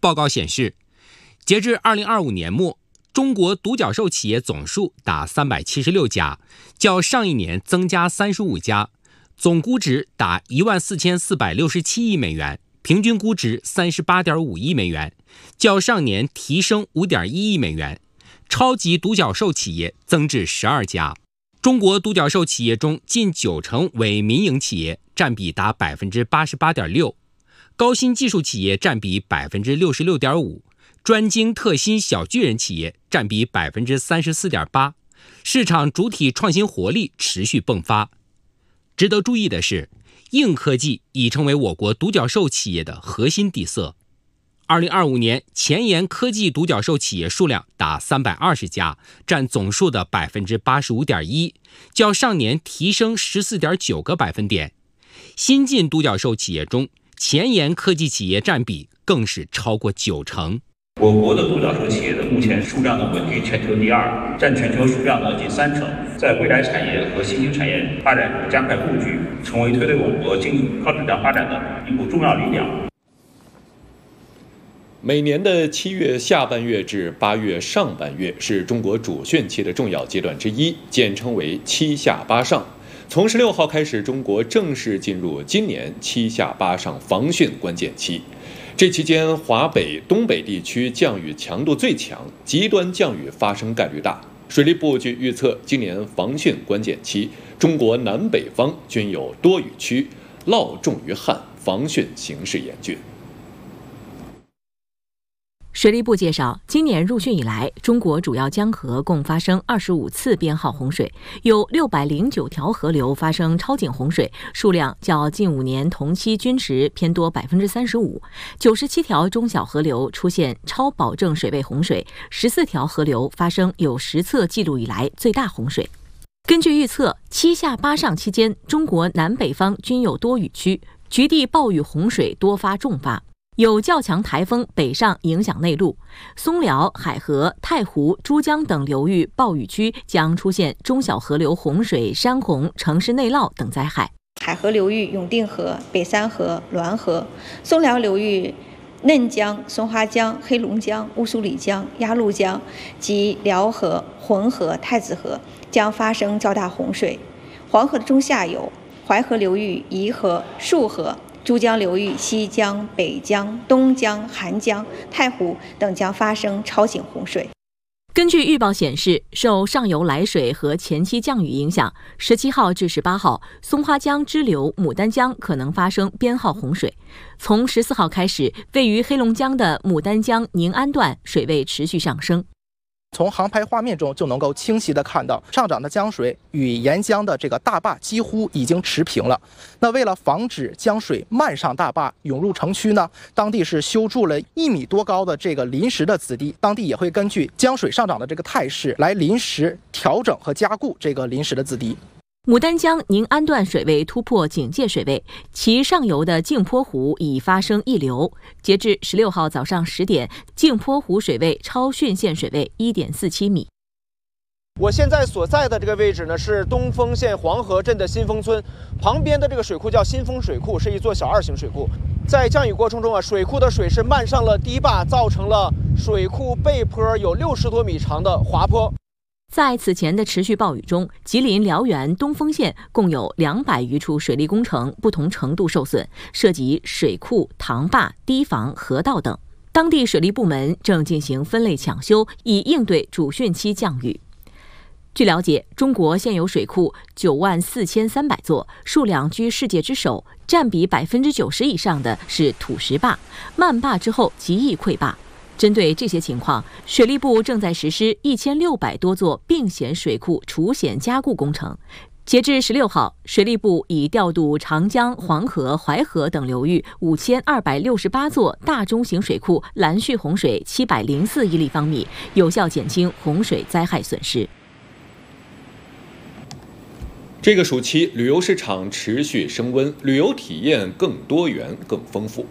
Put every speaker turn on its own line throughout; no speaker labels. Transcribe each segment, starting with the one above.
报告显示，截至2025年末，中国独角兽企业总数达376家，较上一年增加35家，总估值达14467亿美元，平均估值38.5亿美元，较上年提升5.1亿美元。超级独角兽企业增至12家。中国独角兽企业中，近90%为民营企业，占比达88.6%，高新技术企业占比66.5%，专精特新小巨人企业占比34.8%，市场主体创新活力持续迸发。值得注意的是，硬科技已成为我国独角兽企业的核心底色。2025年前沿科技独角兽企业数量达320家，占总数的85.1%，较上年提升14.9个百分点。新进独角兽企业中，前沿科技企业占比更是超过90%。
我国的独角兽企业的目前数量稳居全球第2，占全球数量的近30%，在未来产业和新兴产业发展中加快布局，成为推动我国经济高质量发展的一股重要力量。
每年的7月下半月至8月上半月是中国主汛期的重要阶段之一，简称为7下8上。从16号开始，中国正式进入今年7下8上防汛关键期。这期间，华北、东北地区降雨强度最强，极端降雨发生概率大。水利部据预测，今年防汛关键期，中国南北方均有多雨区，涝重于旱，防汛形势严峻。
水利部介绍，今年入汛以来，中国主要江河共发生25次编号洪水，有609条河流发生超警洪水，数量较近5年同期均值偏多35%；97条中小河流出现超保证水位洪水，14条河流发生有实测记录以来最大洪水。根据预测，7下8上期间，中国南北方均有多雨区，局地暴雨洪水多发重发。有较强台风北上影响内陆，松辽、海河、太湖、珠江等流域暴雨区将出现中小河流洪水、山洪、城市内涝等灾害。
海河流域永定河、北三河、滦河；松辽流域嫩江、松花江、黑龙江、乌苏里江、鸭绿江及辽河、浑河、太子河将发生较大洪水。黄河的中下游、淮河流域宜河、束河；珠江流域西江、北江、东江、韩江、太湖等将发生超警洪水。
根据预报显示，受上游来水和前期降雨影响，17号至18号，松花江支流牡丹江可能发生编号洪水。从14号开始，位于黑龙江的牡丹江宁安段水位持续上升。
从航拍画面中就能够清晰地看到，上涨的江水与沿江的这个大坝几乎已经持平了。那为了防止江水漫上大坝涌入城区呢，当地是修筑了1米多高的这个临时的子堤，当地也会根据江水上涨的这个态势来临时调整和加固这个临时的子堤。
牡丹江宁安段水位突破警戒水位，其上游的镜泊湖已发生溢流。截至16号早上10点，镜泊湖水位超汛线水位 1.47 米。
我现在所在的这个位置呢，是东丰县黄河镇的新丰村，旁边的这个水库叫新丰水库，是一座小2型水库。在降雨过程中水库的水是漫上了堤坝，造成了水库背坡有60多米长的滑坡。
在此前的持续暴雨中，吉林辽源东丰县共有200余处水利工程不同程度受损，涉及水库、塘坝、堤防、河道等。当地水利部门正进行分类抢修，以应对主汛期降雨。据了解，中国现有水库94300座，数量居世界之首，占比90%以上的是土石坝，漫坝之后极易溃坝。针对这些情况，水利部正在实施1600多座并险水库除险加固工程。截至16号，水利部已调度长江、黄河、淮河等流域5268座大中型水库拦蓄洪水704亿立方米，有效减轻洪水灾害损失。
这个暑期，旅游市场持续升温，旅游体验更多元、更丰富。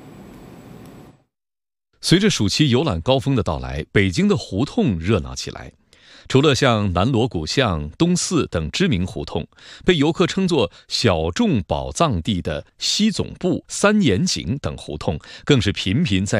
随着暑期游览高峰的到来，北京的胡同热闹起来。除了像南锣鼓巷、东四等知名胡同，被游客称作小众宝藏地的西总部、三眼井等胡同，更是频频在